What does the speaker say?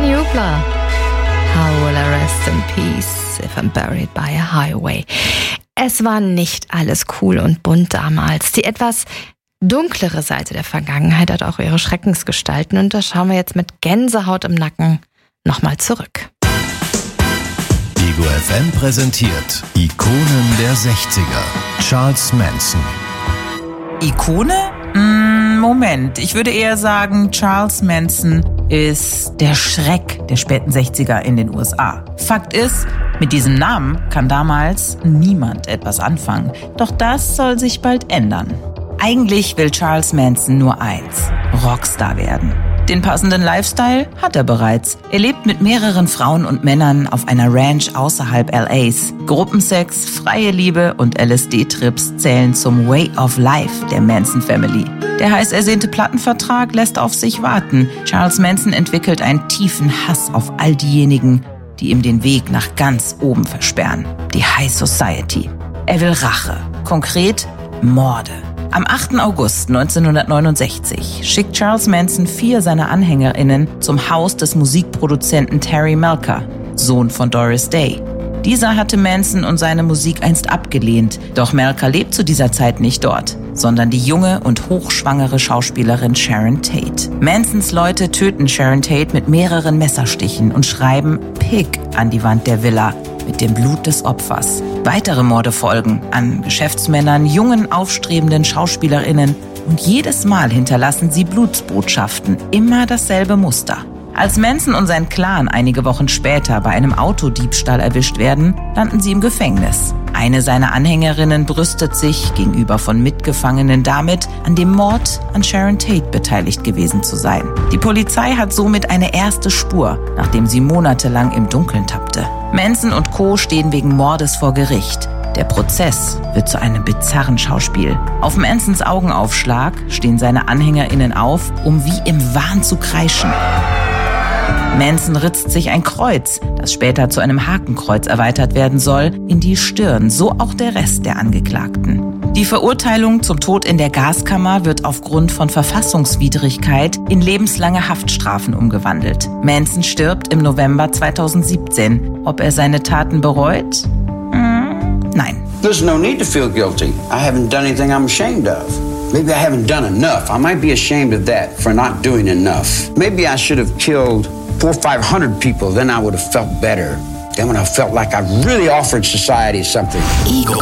Hubler. How will I rest in peace if I'm buried by a highway? Es war nicht alles cool und bunt damals. Die etwas dunklere Seite der Vergangenheit hat auch ihre Schreckensgestalten und da schauen wir jetzt mit Gänsehaut im Nacken nochmal zurück. Ego FM präsentiert Ikonen der 60er. Charles Manson. Ikone? Moment, ich würde eher sagen, Charles Manson ist der Schreck der späten 60er in den USA. Fakt ist, mit diesem Namen kann damals niemand etwas anfangen. Doch das soll sich bald ändern. Eigentlich will Charles Manson nur eins: Rockstar werden. Den passenden Lifestyle hat er bereits. Er lebt mit mehreren Frauen und Männern auf einer Ranch außerhalb LAs. Gruppensex, freie Liebe und LSD-Trips zählen zum Way of Life der Manson Family. Der heiß ersehnte Plattenvertrag lässt auf sich warten. Charles Manson entwickelt einen tiefen Hass auf all diejenigen, die ihm den Weg nach ganz oben versperren. Die High Society. Er will Rache. Konkret Morde. Am 8. August 1969 schickt Charles Manson 4 seiner AnhängerInnen zum Haus des Musikproduzenten Terry Melcher, Sohn von Doris Day. Dieser hatte Manson und seine Musik einst abgelehnt, doch Melcher lebt zu dieser Zeit nicht dort, sondern die junge und hochschwangere Schauspielerin Sharon Tate. Mansons Leute töten Sharon Tate mit mehreren Messerstichen und schreiben Pig an die Wand der Villa mit dem Blut des Opfers. Weitere Morde folgen an Geschäftsmännern, jungen, aufstrebenden SchauspielerInnen und jedes Mal hinterlassen sie Blutsbotschaften, immer dasselbe Muster. Als Manson und sein Clan einige Wochen später bei einem Autodiebstahl erwischt werden, landen sie im Gefängnis. Eine seiner Anhängerinnen brüstet sich gegenüber von Mitgefangenen damit, an dem Mord an Sharon Tate beteiligt gewesen zu sein. Die Polizei hat somit eine erste Spur, nachdem sie monatelang im Dunkeln tappte. Manson und Co. stehen wegen Mordes vor Gericht. Der Prozess wird zu einem bizarren Schauspiel. Auf Mansons Augenaufschlag stehen seine AnhängerInnen auf, um wie im Wahn zu kreischen. Manson ritzt sich ein Kreuz, das später zu einem Hakenkreuz erweitert werden soll, in die Stirn, so auch der Rest der Angeklagten. Die Verurteilung zum Tod in der Gaskammer wird aufgrund von Verfassungswidrigkeit in lebenslange Haftstrafen umgewandelt. Manson stirbt im November 2017. Ob er seine Taten bereut? Nein. There's no need to feel guilty. I haven't done anything I'm ashamed of. Maybe I haven't done enough. I might be ashamed of that for not doing enough. Maybe I should have killed 400 or 500 people. Then I would have felt better. Then when I felt like I really offered society something.